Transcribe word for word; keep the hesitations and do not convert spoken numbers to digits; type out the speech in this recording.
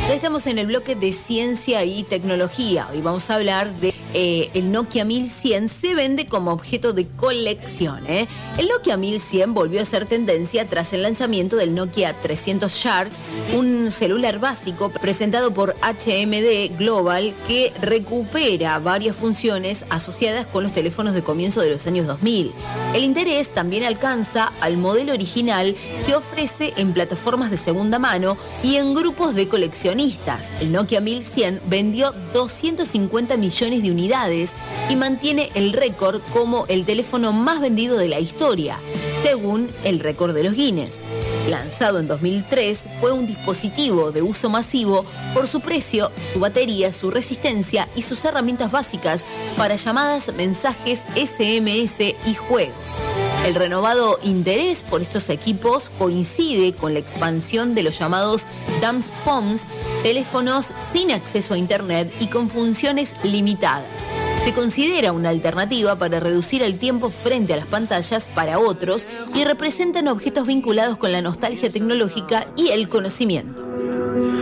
Ya estamos en el bloque de ciencia y tecnología. Hoy vamos a hablar de eh, el Nokia mil cien. Se vende como objeto de colección. ¿eh? El Nokia mil cien volvió a ser tendencia tras el lanzamiento del Nokia trescientos Charge, un celular básico presentado por H M D Global que recupera varias funciones asociadas con los teléfonos de comienzo de los años dos mil. El interés también alcanza al modelo original que ofrece en plataformas de segunda mano y en grupos de coleccionistas. El Nokia mil cien vendió doscientos cincuenta millones de unidades y mantiene el récord como el teléfono más vendido de la historia, según el récord de los Guinness. Lanzado en dos mil tres, fue un dispositivo de uso masivo por su precio, su batería, su resistencia y sus herramientas básicas para llamadas, mensajes, S M S y juegos. El renovado interés por estos equipos coincide con la expansión de los llamados dumb phones, teléfonos sin acceso a internet y con funciones limitadas. Se considera una alternativa para reducir el tiempo frente a las pantallas para otros y representan objetos vinculados con la nostalgia tecnológica y el conocimiento.